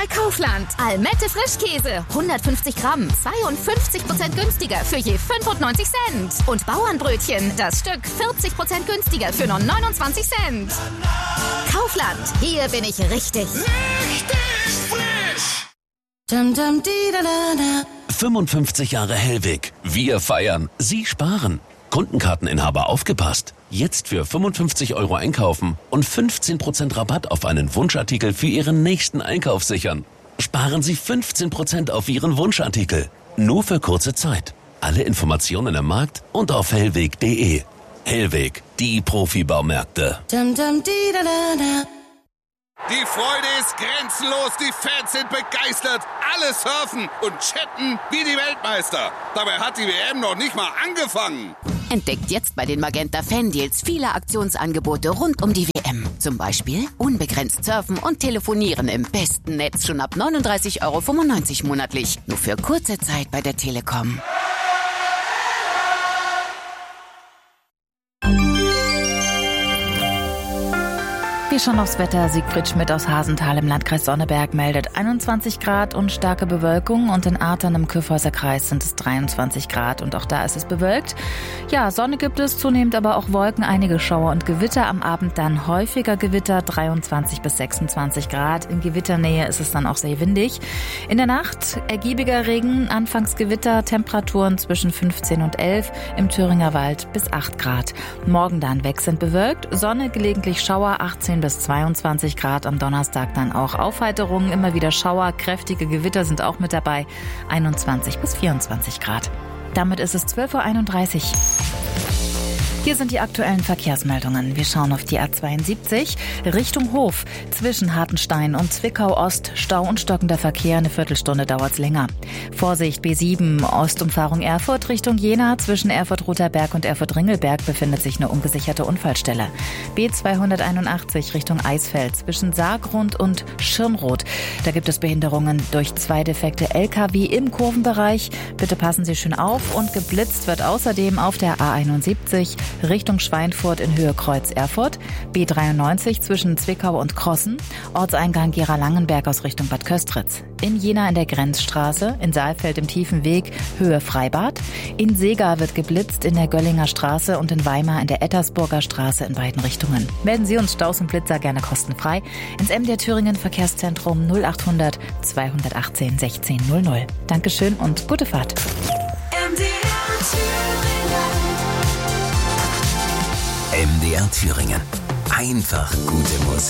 bei Kaufland. Almette Frischkäse, 150 Gramm, 52% günstiger für je 95 Cent. Und Bauernbrötchen, das Stück 40% günstiger für nur 29 Cent. Kaufland, hier bin ich richtig. Richtig frisch! 55 Jahre Hellwig. Wir feiern, Sie sparen. Kundenkarteninhaber aufgepasst. Jetzt für 55 € einkaufen und 15% Rabatt auf einen Wunschartikel für Ihren nächsten Einkauf sichern. Sparen Sie 15% auf Ihren Wunschartikel. Nur für kurze Zeit. Alle Informationen im Markt und auf hellweg.de. Hellweg, die Profibaumärkte. Die Freude ist grenzenlos, die Fans sind begeistert, alle surfen und chatten wie die Weltmeister. Dabei hat die WM noch nicht mal angefangen. Entdeckt jetzt bei den Magenta Fan-Deals viele Aktionsangebote rund um die WM. Zum Beispiel unbegrenzt surfen und telefonieren im besten Netz schon ab 39,95 € monatlich. Nur für kurze Zeit bei der Telekom. Wir schauen aufs Wetter. Siegfried Schmidt aus Hasenthal im Landkreis Sonneberg meldet 21 Grad und starke Bewölkung. Und in Artern im Kyffhäuserkreis sind es 23 Grad. Und auch da ist es bewölkt. Ja, Sonne gibt es, zunehmend aber auch Wolken, einige Schauer und Gewitter. Am Abend dann häufiger Gewitter, 23 bis 26 Grad. In Gewitternähe ist es dann auch sehr windig. In der Nacht ergiebiger Regen, anfangs Gewitter, Temperaturen zwischen 15 und 11, im Thüringer Wald bis 8 Grad. Morgen dann wechselnd bewölkt, Sonne, gelegentlich Schauer, 18 bis 22 Grad. Am Donnerstag dann auch Aufheiterungen, immer wieder Schauer, kräftige Gewitter sind auch mit dabei, 21 bis 24 Grad. Damit ist es 12:31 Uhr. Hier sind die aktuellen Verkehrsmeldungen. Wir schauen auf die A72 Richtung Hof. Zwischen Hartenstein und Zwickau Ost Stau und stockender Verkehr. Eine Viertelstunde dauert's länger. Vorsicht, B7 Ostumfahrung Erfurt Richtung Jena. Zwischen Erfurt-Rotherberg und Erfurt-Ringelberg befindet sich eine ungesicherte Unfallstelle. B281 Richtung Eisfeld. Zwischen Saargrund und Schirnroth. Da gibt es Behinderungen durch 2 defekte LKW im Kurvenbereich. Bitte passen Sie schön auf. Und geblitzt wird außerdem auf der A71 Richtung Schweinfurt in Höhe Kreuz Erfurt, B93 zwischen Zwickau und Krossen, Ortseingang Gera-Langenberg aus Richtung Bad Köstritz. In Jena in der Grenzstraße, in Saalfeld im Tiefen Weg Höhe Freibad, in Seega wird geblitzt in der Göllinger Straße und in Weimar in der Ettersburger Straße in beiden Richtungen. Melden Sie uns Staus und Blitzer gerne kostenfrei ins MDR Thüringen Verkehrszentrum 0800 218 1600. Dankeschön und gute Fahrt. MDR Thüringen. Einfach gute Musik.